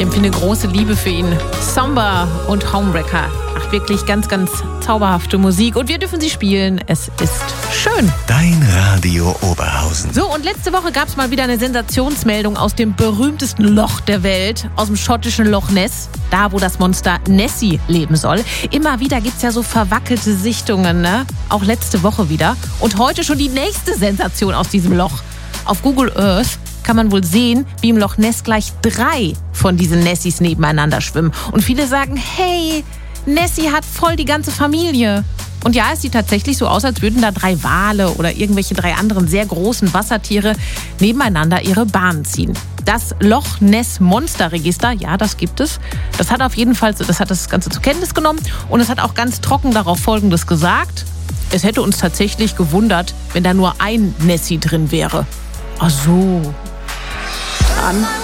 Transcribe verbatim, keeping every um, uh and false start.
empfinde große Liebe für ihn. Somber und Homewrecker. Ach, wirklich ganz, ganz zauberhafte Musik. Und wir dürfen sie spielen. Es ist schön. Dein Radio Oberhausen. So, und letzte Woche gab es mal wieder eine Sensationsmeldung aus dem berühmtesten Loch der Welt, aus dem schottischen Loch Ness, da wo das Monster Nessie leben soll. Immer wieder gibt es ja so verwackelte Sichtungen, ne? Auch letzte Woche wieder. Und heute schon die nächste Sensation aus diesem Loch. Auf Google Earth kann man wohl sehen, wie im Loch Ness gleich drei von diesen Nessies nebeneinander schwimmen. Und viele sagen, hey, Nessie hat voll die ganze Familie. Und ja, es sieht tatsächlich so aus, als würden da drei Wale oder irgendwelche drei anderen sehr großen Wassertiere nebeneinander ihre Bahn ziehen. Das Loch Ness Monsterregister, ja, das gibt es. Das hat auf jeden Fall, das hat das Ganze zur Kenntnis genommen und es hat auch ganz trocken darauf Folgendes gesagt. Es hätte uns tatsächlich gewundert, wenn da nur ein Nessie drin wäre. Ach so. Dann